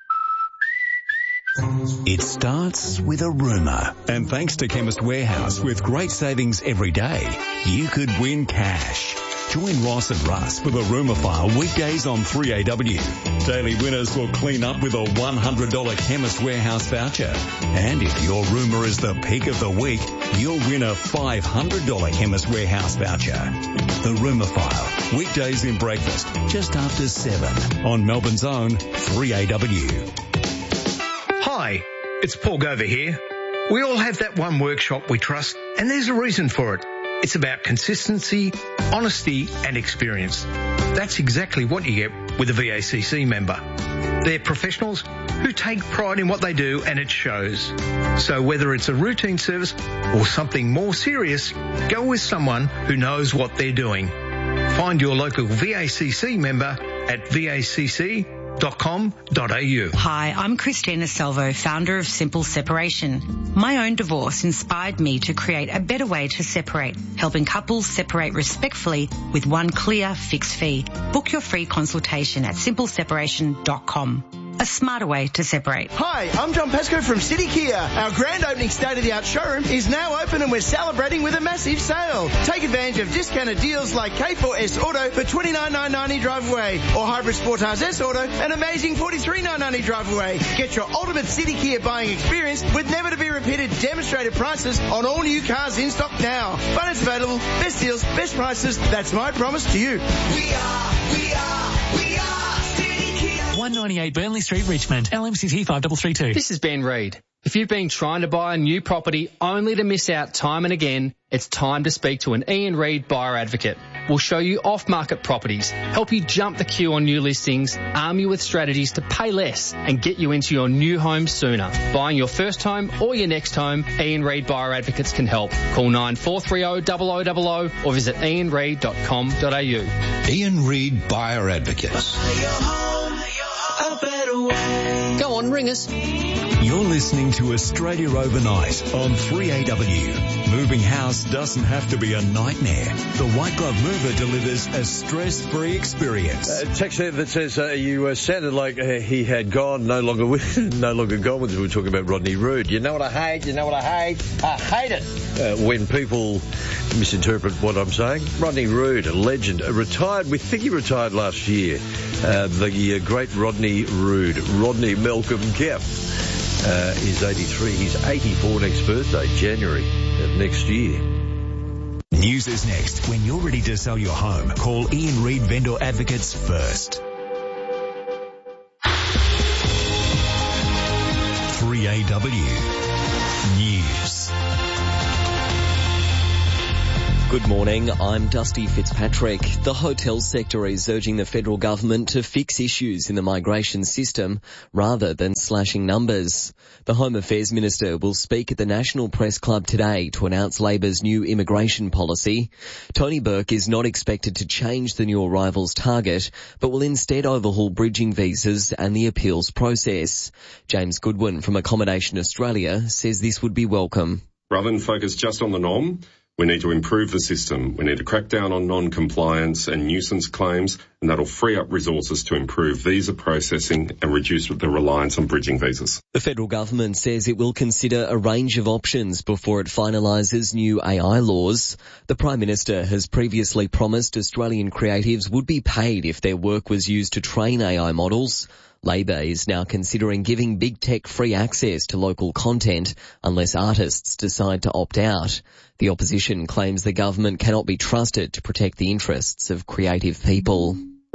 It starts with a rumour. And thanks to Chemist Warehouse, with great savings every day, you could win cash. Join Ross and Russ for the Rumour File weekdays on three A W. Daily winners will clean up with a one hundred dollars Chemist Warehouse voucher. And if your rumour is the pick of the week, you'll win a five hundred dollars Chemist Warehouse voucher. The Rumour File, weekdays in breakfast, just after seven on Melbourne's own three A W. Hi, it's Paul Gover here. We all have that one workshop we trust, and there's a reason for it. It's about consistency, honesty and experience. That's exactly what you get with a V A C C member. They're professionals who take pride in what they do, and it shows. So whether it's a routine service or something more serious, go with someone who knows what they're doing. Find your local V A C C member at V A C C dot com dot a u. Hi, I'm Christina Salvo, founder of Simple Separation. My own divorce inspired me to create a better way to separate, helping couples separate respectfully with one clear fixed fee. Book your free consultation at simple separation dot com. A smarter way to separate. Hi, I'm John Pesco from City Kia. Our grand opening state-of-the-art showroom is now open and we're celebrating with a massive sale. Take advantage of discounted deals like K four S Auto for twenty-nine thousand nine hundred ninety drive away, or Hybrid Sportage S Auto an amazing forty-three thousand nine hundred ninety drive away. Get your ultimate City Kia buying experience with never-to-be-repeated demonstrated prices on all new cars in stock now. Finance available, best deals, best prices. That's my promise to you. We are, we are, we are City Kia. one ninety-eight Burnley Street, Richmond. L M C T five three three two. This is Ben Reid. If you've been trying to buy a new property only to miss out time and again, it's time to speak to an Ian Reid buyer advocate. We'll show you off-market properties, help you jump the queue on new listings, arm you with strategies to pay less and get you into your new home sooner. Buying your first home or your next home, Ian Reid Buyer Advocates can help. Call nine four three zero, zero zero zero zero or visit ian reid dot com dot a u. Ian Reid Buyer Advocates. Go on, ring us. You're listening to Australia Overnight on three A W. Moving house doesn't have to be a nightmare. The White Glove Mover delivers a stress-free experience. Uh, text here that says uh, you uh, sounded like uh, he had gone, no longer with, no longer gone with. We were talking about Rodney Roode. You know what I hate? You know what I hate? I hate it uh, when people misinterpret what I'm saying. Rodney Roode, a legend, a retired. We think he retired last year. Uh, the uh, great Rodney Roode, Rodney Malcolm Kemp. Uh, is eighty-three. He's eighty-four next birthday, January of next year. News is next. When you're ready to sell your home, call Ian Reid Vendor Advocates first. three A W News. Good morning, I'm Dusty Fitzpatrick. The hotel sector is urging the federal government to fix issues in the migration system rather than slashing numbers. The Home Affairs Minister will speak at the National Press Club today to announce Labor's new immigration policy. Tony Burke is not expected to change the new arrivals target, but will instead overhaul bridging visas and the appeals process. James Goodwin from Accommodation Australia says this would be welcome. Rather than focus just on the norm, We need to improve the system. We need to crack down on non-compliance and nuisance claims, and that'll free up resources to improve visa processing and reduce the reliance on bridging visas. The federal government says it will consider a range of options before it finalises new A I laws. The Prime Minister has previously promised Australian creatives would be paid if their work was used to train A I models. Labor is now considering giving big tech free access to local content unless artists decide to opt out. The opposition claims the government cannot be trusted to protect the interests of creative people.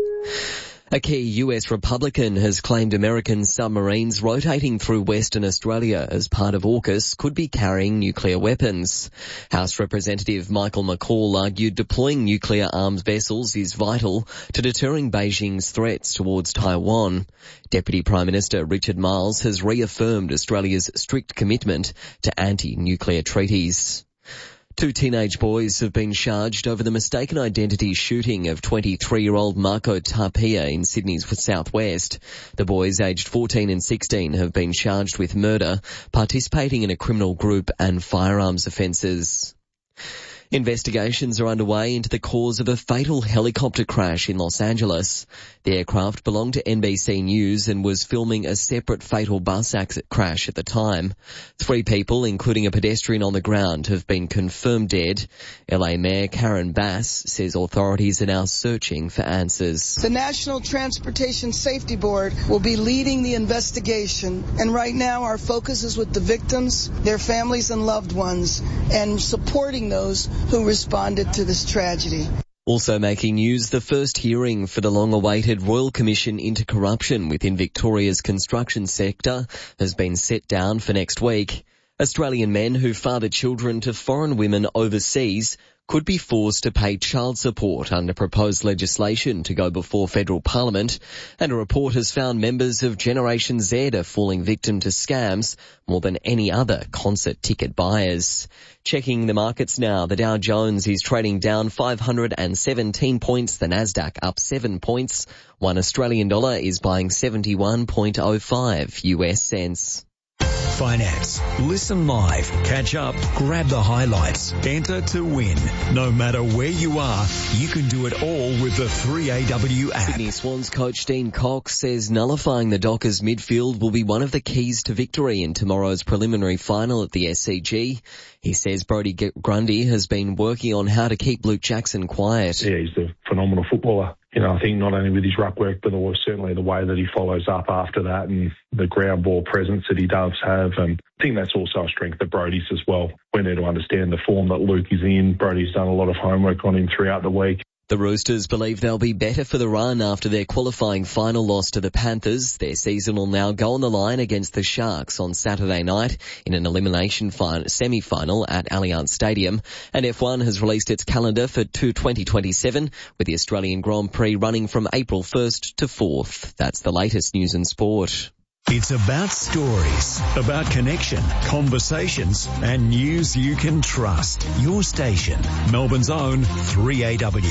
A key U S Republican has claimed American submarines rotating through Western Australia as part of AUKUS could be carrying nuclear weapons. House Representative Michael McCall argued deploying nuclear armed vessels is vital to deterring Beijing's threats towards Taiwan. Deputy Prime Minister Richard Marles has reaffirmed Australia's strict commitment to anti-nuclear treaties. Two teenage boys have been charged over the mistaken identity shooting of twenty-three-year-old Marco Tapia in Sydney's southwest. The boys, aged fourteen and sixteen, have been charged with murder, participating in a criminal group and firearms offences. Investigations are underway into the cause of a fatal helicopter crash in Los Angeles. The aircraft belonged to N B C News and was filming a separate fatal bus accident crash at the time. Three people, including a pedestrian on the ground, have been confirmed dead. L A Mayor Karen Bass says authorities are now searching for answers. The National Transportation Safety Board will be leading the investigation, and right now our focus is with the victims, their families and loved ones, and supporting those who responded to this tragedy. Also making news, the first hearing for the long-awaited Royal Commission into Corruption within Victoria's construction sector has been set down for next week. Australian men who father children to foreign women overseas could be forced to pay child support under proposed legislation to go before federal parliament, and a report has found members of Generation Z are falling victim to scams more than any other concert ticket buyers. Checking the markets now, the Dow Jones is trading down five hundred seventeen points, the Nasdaq up seven points. One Australian dollar is buying seventy-one point oh five U S cents. Finance. Listen live, catch up, grab the highlights, enter to win. No matter where you are, you can do it all with the three A W app. Sydney Swans coach Dean Cox says nullifying the Dockers midfield will be one of the keys to victory in tomorrow's preliminary final at the S C G. He says Brodie Grundy has been working on how to keep Luke Jackson quiet. Yeah, he's a phenomenal footballer. You know, I think not only with his ruck work, but certainly the way that he follows up after that and the ground ball presence that he does have. And I think that's also a strength of Brodie's as well. We need to understand the form that Luke is in. Brodie's done a lot of homework on him throughout the week. The Roosters believe they'll be better for the run after their qualifying final loss to the Panthers. Their season will now go on the line against the Sharks on Saturday night in an elimination fin- semi-final at Allianz Stadium. And F one has released its calendar for twenty twenty-seven, with the Australian Grand Prix running from April first to fourth. That's the latest news and sport. It's about stories, about connection, conversations, and news you can trust. Your station, Melbourne's own three A W.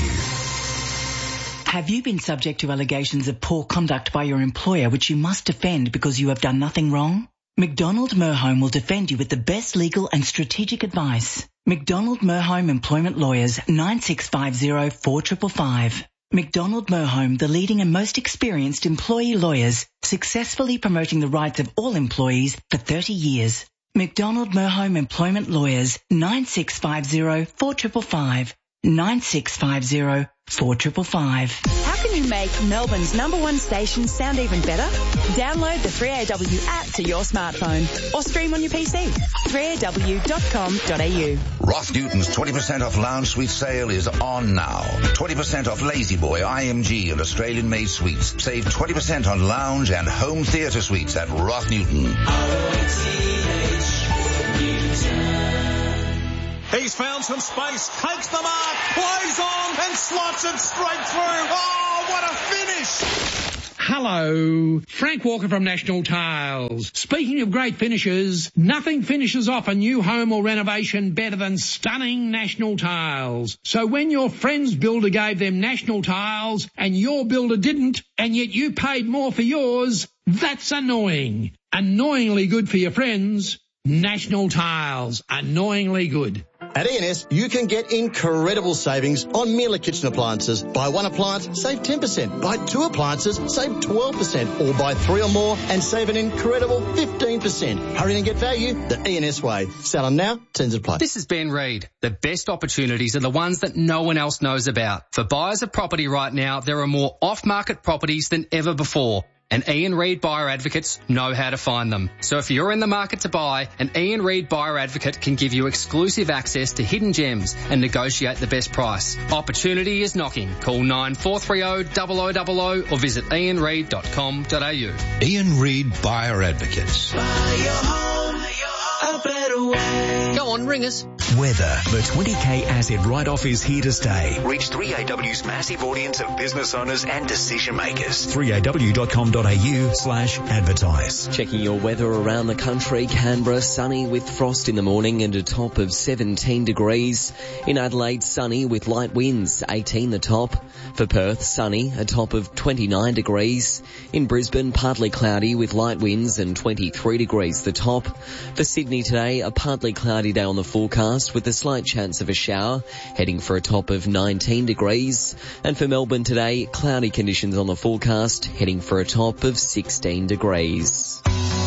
Have you been subject to allegations of poor conduct by your employer which you must defend because you have done nothing wrong? McDonald Merhome will defend you with the best legal and strategic advice. McDonald Merhome Employment Lawyers, nine six five zero, four five five five. McDonald Merhome, the leading and most experienced employee lawyers, successfully promoting the rights of all employees for thirty years. McDonald Merhome Employment Lawyers, nine six five zero, four five five five. nine six five zero, four five five five. How can you make Melbourne's number one station sound even better? Download the three A W app to your smartphone or stream on your P C. three A W dot com dot A U. Ross Newton's twenty percent off lounge suite sale is on now. twenty percent off Lazy Boy, I M G and Australian made suites. Save twenty percent on lounge and home theatre suites at Ross Newton. He's found some space, takes the mark, plays on and slots it straight through. Oh, what a finish! Hello, Frank Walker from National Tiles. Speaking of great finishes, nothing finishes off a new home or renovation better than stunning National Tiles. So when your friend's builder gave them National Tiles and your builder didn't, and yet you paid more for yours, that's annoying. Annoyingly good for your friends. National Tiles, annoyingly good. At E and S, you can get incredible savings on Miele kitchen appliances. Buy one appliance, save ten percent. Buy two appliances, save twelve percent. Or buy three or more and save an incredible fifteen percent. Hurry and get value the E and S way. Sell them now, terms apply. This is Ben Reid. The best opportunities are the ones that no one else knows about. For buyers of property right now, there are more off-market properties than ever before. And Ian Reid Buyer Advocates know how to find them. So if you're in the market to buy, an Ian Reid Buyer Advocate can give you exclusive access to hidden gems and negotiate the best price. Opportunity is knocking. Call nine four three zero, zero zero zero zero or visit ian reid dot com dot a u. Ian Reid Buyer Advocates. Buy your home a better way. Go on, ring us. Weather. The twenty K asset write-off is here to stay. Reach three A W's massive audience of business owners and decision makers. three A W dot com dot a u slash advertise. Checking your weather around the country. Canberra, sunny with frost in the morning and a top of seventeen degrees. In Adelaide, sunny with light winds, eighteen the top. For Perth, sunny, a top of twenty-nine degrees. In Brisbane, partly cloudy with light winds and twenty-three degrees the top. For Sydney today, a partly cloudy day on the forecast with a slight chance of a shower, heading for a top of nineteen degrees. And for Melbourne today, cloudy conditions on the forecast, heading for a top of sixteen degrees.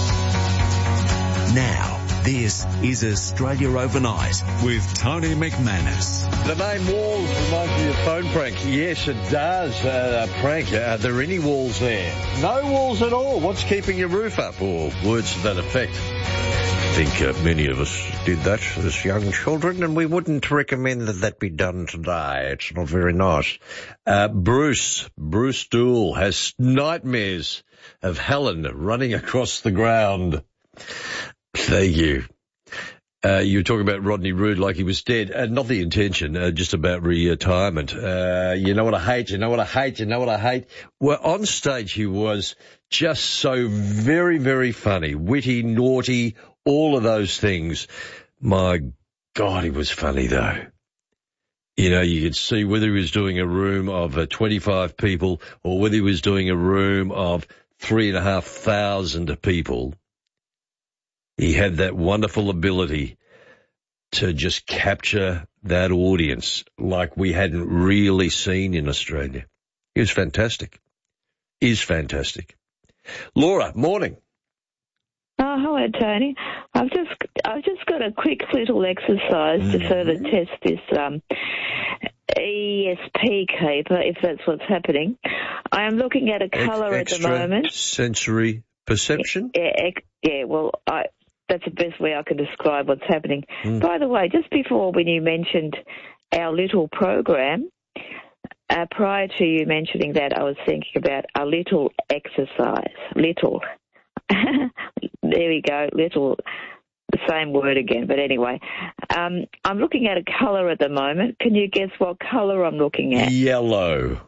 Now, this is Australia Overnight with Tony McManus. The name walls reminds me of phone prank. Yes, it does. Uh, a prank. Are there any walls there? No walls at all. What's keeping your roof up? Or words to that effect. I think uh, many of us did that as young children, and we wouldn't recommend that that be done today. It's not very nice. Uh, Bruce, Bruce Dool has nightmares of Helen running across the ground. Thank you. Uh, you were talking about Rodney Roode like he was dead. Uh, not the intention, uh, just about retirement. Uh, you know what I hate, you know what I hate, you know what I hate. Well, on stage he was just so very, very funny, witty, naughty, all of those things. My God, he was funny though. You know, you could see whether he was doing a room of uh, twenty-five people or whether he was doing a room of three and a half thousand people. He had that wonderful ability to just capture that audience like we hadn't really seen in Australia. He was fantastic. Is fantastic. Laura, morning. Oh, hello, Tony. I've just I've just got a quick little exercise mm-hmm. to further test this um, E S P keeper, if that's what's happening. I am looking at a colour Ex- at the moment. Sensory perception? Yeah, ex- yeah well, I, that's the best way I can describe what's happening. Mm. By the way, just before when you mentioned our little program, uh, prior to you mentioning that, I was thinking about a little exercise. Little. There we go, little, the same word again, but anyway. Um, I'm looking at a colour at the moment. Can you guess what colour I'm looking at? Yellow.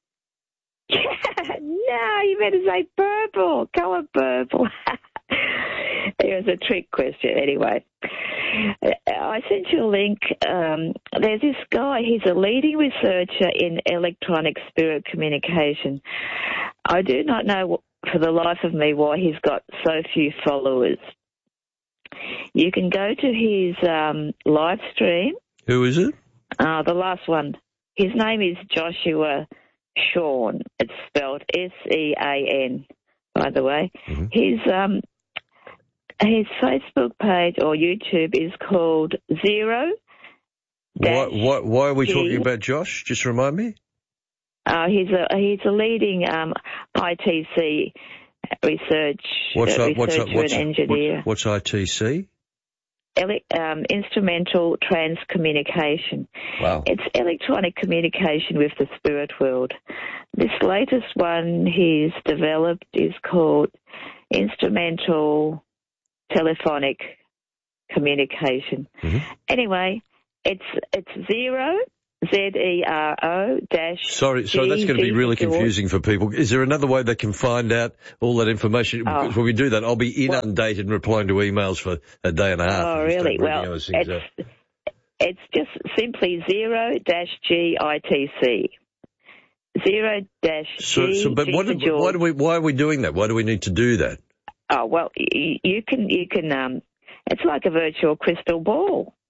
No, you meant to say purple. Colour purple. It was a trick question. Anyway, I sent you a link. Um, there's this guy. He's a leading researcher in electronic spirit communication. I do not know for the life of me why he's got so few followers. You can go to his um, live stream. Who is it? Uh, the last one. His name is Joshua Sean. It's spelled S E A N, by the way. Mm-hmm. His um, his Facebook page or YouTube is called Zero. Why, why, why are we G. talking about Josh? Just remind me. Uh, he's a he's a leading um, I T C research what's uh, up, what's researcher up, what's, and engineer. What's, what's I T C? Ele- um, instrumental trans communication. Wow. It's electronic communication with the spirit world. This latest one he's developed is called instrumental telephonic communication. Mm-hmm. Anyway, it's it's zero. Z E R O dash. Sorry, sorry, that's going to be really confusing for people. Is there another way they can find out all that information? Oh. Because when we do that, I'll be inundated and replying to emails for a day and a half. Oh, really? Well, it's, it's just simply zero dash G I T C. Zero dash so, G. So, but G what, do, why do we? Why are we doing that? Why do we need to do that? Oh well, you, you can you can um, it's like a virtual crystal ball.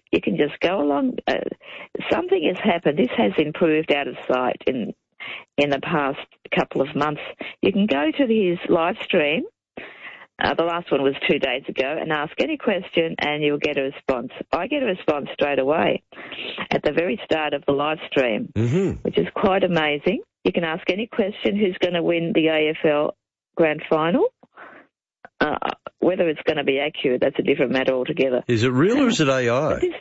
You can just go along. Uh, something has happened. This has improved out of sight in in the past couple of months. You can go to his live stream. Uh, the last one was two days ago, and ask any question, and you'll get a response. I get a response straight away at the very start of the live stream, mm-hmm. which is quite amazing. You can ask any question: who's going to win the A F L Grand Final? Uh, whether it's going to be accurate, that's a different matter altogether. Is it real or is it A I? This,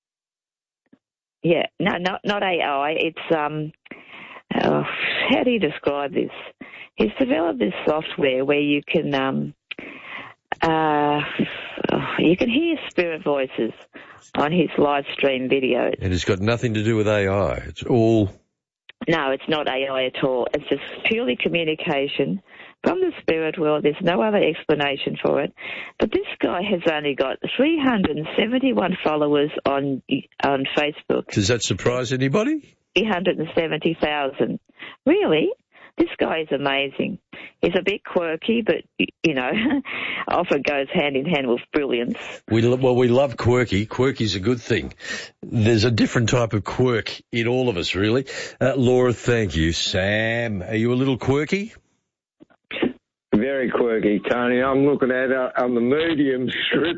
yeah, no, not not A I. It's um, oh, how do you describe this? He's developed this software where you can um. Uh, you can hear spirit voices on his live stream videos. And it's got nothing to do with A I. It's all... No, it's not A I at all. It's just purely communication from the spirit world. There's no other explanation for it. But this guy has only got three hundred seventy-one followers on on Facebook. Does that surprise anybody? three hundred seventy thousand. Really? This guy is amazing. He's a bit quirky, but, you know, often goes hand in hand with brilliance. We lo- Well, we love quirky. Quirky's a good thing. There's a different type of quirk in all of us, really. Uh, Laura, thank you. Sam, are you a little quirky? Very quirky, Tony. I'm looking at uh, on the medium strip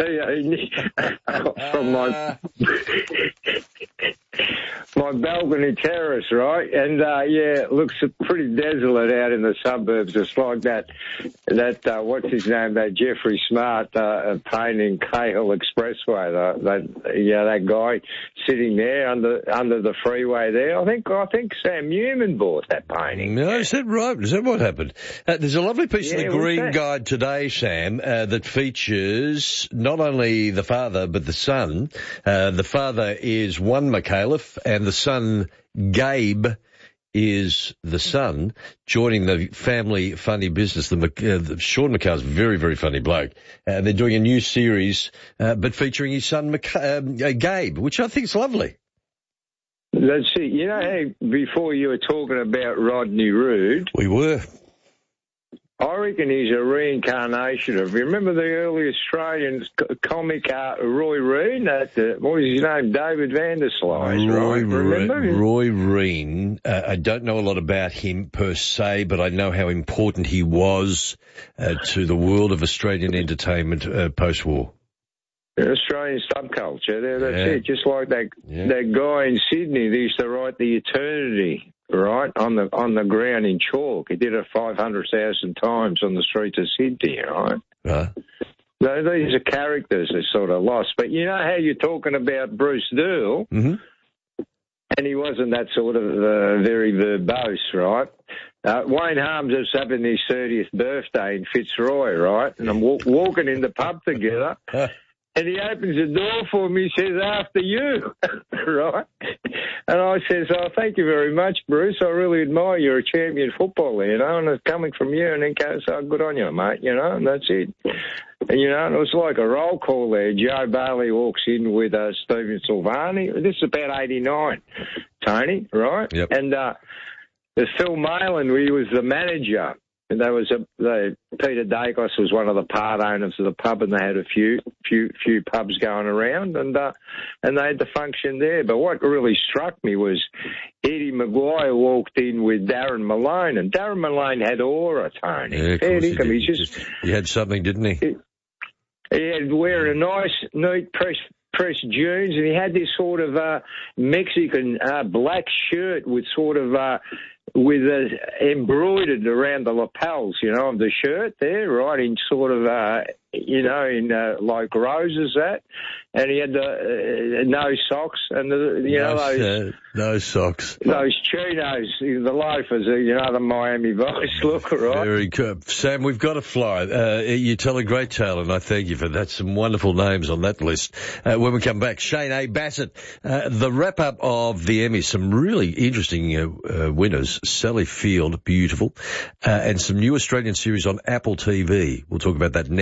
from my my balcony terrace, right? And uh, yeah, it looks pretty desolate out in the suburbs. It's like that that uh, what's his name? That Jeffrey Smart uh, painting Cahill Expressway. The, that yeah, that guy sitting there under under the freeway there. I think I think Sam Newman bought that painting. No, is that right? Is that what happened? Uh, there's a lovely piece Yeah, of the Green Guide today, Sam, uh, that features not only the father but the son. Uh, the father is one McAuliffe and the son, Gabe, is the son, joining the family funny business. The, uh, the Sean McCall's a very, very funny bloke. Uh, they're doing a new series, uh, but featuring his son, Mc- um, uh, Gabe, which I think is lovely. Let's see. You know how before you were talking about Rodney Rood? We were. I reckon he's a reincarnation of, you remember the early Australian comic uh, Roy Reen? That, uh, what was his name? David Vanderslice, Roy, right? Remember? Re- Roy Reen. Uh, I don't know a lot about him per se, but I know how important he was uh, to the world of Australian entertainment uh, post-war. Australian subculture. There, that's Yeah. it. Just like that Yeah. that guy in Sydney that used to write the Eternity, right, on the on the ground in chalk. He did it five hundred thousand times on the streets of Sydney, right? Right. No, these are characters that sort of lost. But you know how you're talking about Bruce Doyle, mm-hmm. and he wasn't that sort of uh, very verbose, right? Uh, Wayne Harms was having his thirtieth birthday in Fitzroy, right? And I'm w- walking in the pub together. And he opens the door for me, he says, after you, right? And I says, oh, thank you very much, Bruce. I really admire you're a champion footballer, you know, and it's coming from you. And then goes, oh, good on you, mate, you know, and that's it. And, you know, and it was like a roll call there. Joe Bailey walks in with uh, Stephen Silvani. This is about eighty-nine, Tony, right? Yep. And uh, there's Phil Malin, he was the manager. And there was a, they, Peter Dacos was one of the part owners of the pub, and they had a few, few, few pubs going around, and uh, and they had the function there. But what really struck me was Eddie Maguire walked in with Darren Malone, and Darren Malone had aura, Tony. Yeah, of course he did. He, He just, just- he had something, didn't he? he, he had wearing a nice, neat press pressed jeans, and he had this sort of uh, Mexican uh, black shirt with sort of. Uh, with uh, embroidered around the lapels, you know, of the shirt there, right, in sort of, uh, you know, in uh, like roses that. And he had the uh, no socks and, the, you no, know, those... Uh, no socks. Those chinos, the loafers, you know, the Miami Vice look, right? Very good. Sam, we've got to fly. Uh, you tell a great tale, and I thank you for that. Some wonderful names on that list. Uh, when we come back, Shane A. Bassett, uh, the wrap-up of the Emmys, some really interesting uh, uh, winners. Sally Field, beautiful, uh, and some new Australian series on Apple T V. We'll talk about that next.